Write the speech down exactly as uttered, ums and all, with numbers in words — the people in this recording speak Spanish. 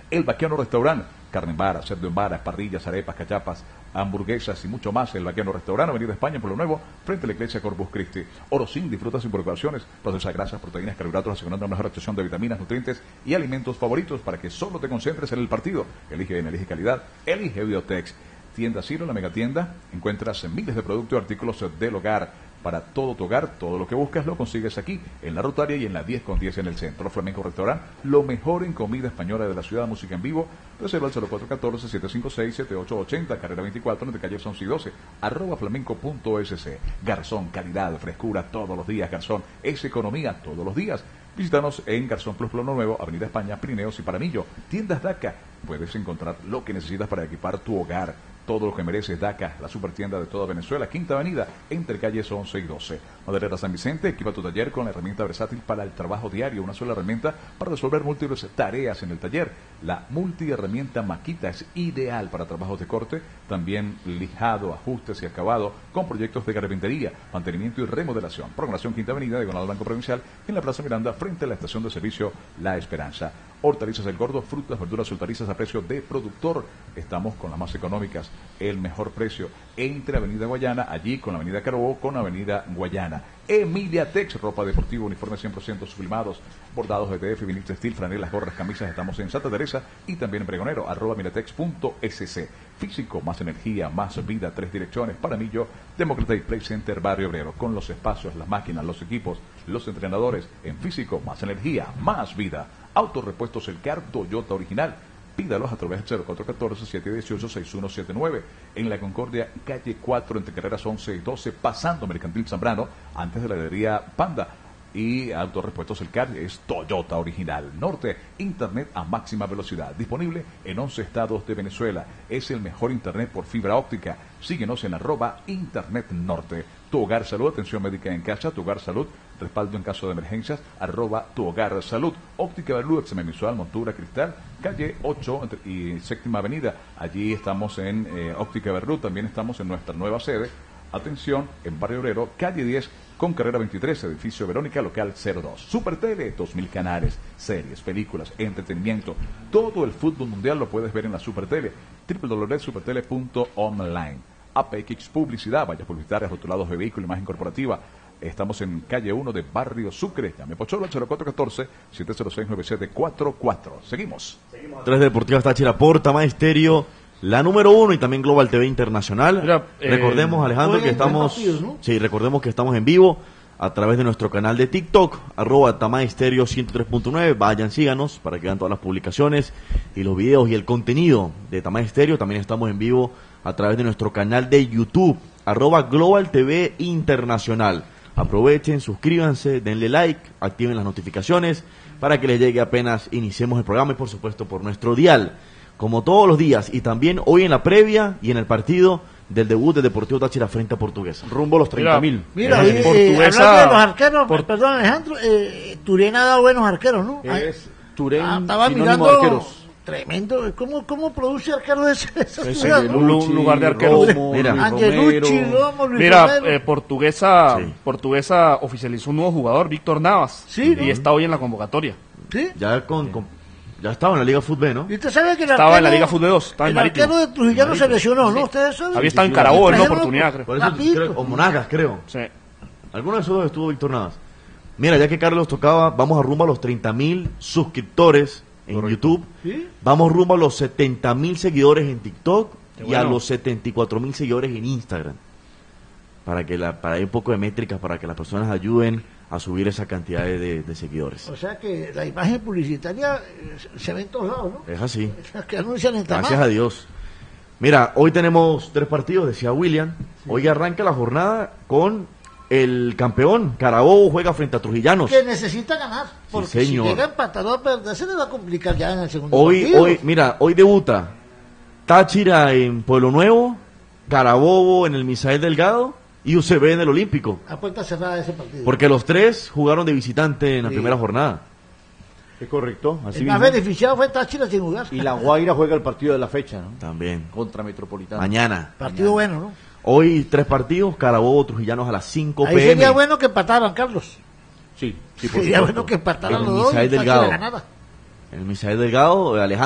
El Vaquiano Restaurante, carne en vara, cerdo en varas, parrillas, arepas, cachapas, hamburguesas y mucho más. El Vaquiano Restaurante, Avenida España, por lo nuevo, frente a la iglesia Corpus Christi. Orosin, disfruta sin preocupaciones, procesa grasas, proteínas, carbohidratos, asegurando una mejor absorción de vitaminas, nutrientes y alimentos favoritos para que solo te concentres en el partido. Elige bien, elige calidad, elige Biotex. Tienda Ciro, la megatienda, encuentras miles de productos y artículos del hogar. Para todo tu hogar, todo lo que buscas lo consigues aquí, en la Rotaria y en la diez con diez en el centro. Flamenco Restaurant, lo mejor en comida española de la ciudad, música en vivo. Reserva al cero cuatro uno cuatro, siete cinco seis, siete ocho ocho cero, carrera veinticuatro, entre calles once y doce, arroba flamenco.sc. Garzón, calidad, frescura todos los días. Garzón es economía todos los días. Visítanos en Garzón Plus Plano Nuevo, Avenida España, Pirineos y Paramillo. Tiendas DACA, puedes encontrar lo que necesitas para equipar tu hogar. Todo lo que mereces, DACA, la supertienda de toda Venezuela, Quinta Avenida, entre calles once y doce. Maderera San Vicente, equipa tu taller con la herramienta versátil para el trabajo diario, una sola herramienta para resolver múltiples tareas en el taller. La multiherramienta Maquita es ideal para trabajos de corte, también lijado, ajustes y acabado, con proyectos de carpintería, mantenimiento y remodelación. Programación Quinta Avenida, Diagonal Banco Provincial, en la Plaza Miranda, frente a la estación de servicio La Esperanza. Hortalizas El Gordo, frutas, verduras, hortalizas a precio de productor. Estamos con las más económicas, el mejor precio, entre Avenida Guayana, allí con la Avenida Carabobo, con Avenida Guayana. Emilia Tex, ropa deportiva, uniformes cien por ciento sublimados, bordados de T F, vinil textil, franelas, gorras, camisas. Estamos en Santa Teresa y también en Pregonero, arroba emilatex.sc. Físico, más energía, más vida, tres direcciones, Paramillo, Demócrata y Play Center, Barrio Obrero, con los espacios, las máquinas, los equipos, los entrenadores. En físico, más energía, más vida. Autorepuestos El Car, Toyota original. Pídalos a través del cero cuatro uno cuatro, siete uno ocho, seis uno siete nueve. En La Concordia, calle cuatro, entre carreras once y doce, pasando Mercantil Zambrano, antes de la heladería Panda. Y Autorepuestos El Car es Toyota original. Norte, internet a máxima velocidad. Disponible en once estados de Venezuela. Es el mejor internet por fibra óptica. Síguenos en arroba Internet Norte. Tu Hogar Salud, atención médica en casa. Tu Hogar Salud, respaldo en caso de emergencias, arroba Tu Hogar Salud. Óptica Berlú, examen visual, montura, cristal, calle ocho y séptima avenida. Allí estamos en eh, Óptica Berlú. También estamos en nuestra nueva sede. Atención, en Barrio Obrero, calle diez, con carrera veintitrés, edificio Verónica, local cero dos. Super Tele, dos mil canales, series, películas, entretenimiento. Todo el fútbol mundial lo puedes ver en la Super Tele. doble u doble u doble u punto supertele punto online. A P X Publicidad, vallas publicitarias, rotulados de vehículo, imagen corporativa. Estamos en calle uno de Barrio Sucre. Llame Pocholo al cero cuatro uno cuatro, siete cero seis, nueve siete cuatro cuatro. Seguimos. Tres Deportivas Táchira por Tama Estéreo, la número uno, y también Global T V Internacional. Mira, eh, recordemos, Alejandro, que estamos partidos, ¿no? Sí, recordemos que estamos en vivo a través de nuestro canal de TikTok, arroba Tama Estéreo ciento tres punto nueve. Vayan, síganos para que vean todas las publicaciones y los videos y el contenido de Tama Estéreo. También estamos en vivo a través de nuestro canal de YouTube, arroba Global T V Internacional. Aprovechen, suscríbanse, denle like, activen las notificaciones para que les llegue apenas iniciemos el programa, y por supuesto por nuestro dial, como todos los días, y también hoy en la previa y en el partido del debut del Deportivo Táchira frente a Portuguesa. Rumbo a los treinta mil. Mira, mira eh, Portuguesa, hablando de los arqueros, por... perdón Alejandro, eh, Turén ha dado buenos arqueros, ¿no? Es Turén, ah, estaba mirando de arqueros. Tremendo, ¿cómo, cómo produce arqueros de esa, esa ciudad, ¿no? Un lugar de arqueros. Romo, mira, Angelucci, Romo, Luis Mira, Romero. eh, Portuguesa, sí. Portuguesa oficializó un nuevo jugador, Víctor Navas, sí, y ¿no? está hoy en la convocatoria. ¿Sí? Ya con, sí. con ya estaba en la Liga Fútbol, ¿no? ¿Y usted sabe que el estaba arquero, en la Liga Fútbol dos, estaba en el Marítimo. arquero de Trujillano se lesionó, ¿no? ¿Ustedes saben? Había estado en Carabobo en una oportunidad, creo. Por eso, creo, o Monagas, creo. Sí. Alguno de esos dos estuvo Víctor Navas. Mira, ya que Carlos tocaba, vamos a rumbo a los treinta mil suscriptores en Correcto. YouTube. ¿Sí? Vamos rumbo a los setenta mil seguidores en TikTok y bueno. a los setenta y cuatro mil seguidores en Instagram. Para que la, para hay un poco de métricas para que las personas ayuden a subir esa cantidad de, de, de seguidores. O sea que la imagen publicitaria se ve en todos lados, ¿no? Es así. Que anuncian en Gracias Tamar. a Dios. Mira, hoy tenemos tres partidos, decía William. Sí. Hoy arranca la jornada con el campeón. Carabobo juega frente a Trujillanos. Que necesita ganar, porque sí, si llega empatado a perder se le va a complicar ya en el segundo hoy, partido. Hoy, mira, hoy debuta Táchira en Pueblo Nuevo, Carabobo en el Misael Delgado y U C B en el Olímpico. A puerta cerrada ese partido. Porque los tres jugaron de visitante en la sí. primera jornada. Es correcto. Así el mismo. más beneficiado fue Táchira sin jugar. Y la Guaira juega el partido de la fecha, ¿no? También. Contra Metropolitano. Mañana. Partido Mañana. bueno, ¿no? Hoy tres partidos, Carabobo, Trujillanos a las cinco Ahí pe eme. sería bueno que empataran, Carlos. Sí, sí por sería supuesto. bueno que empataran el los dos. Misael Delgado. La El Misael Delgado, Alejandro.